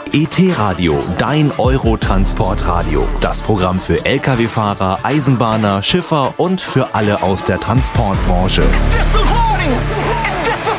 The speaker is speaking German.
ET-Radio, dein Eurotransportradio. Das Programm für Lkw-Fahrer, Eisenbahner, Schiffer und für alle aus der Transportbranche. Is this a warning?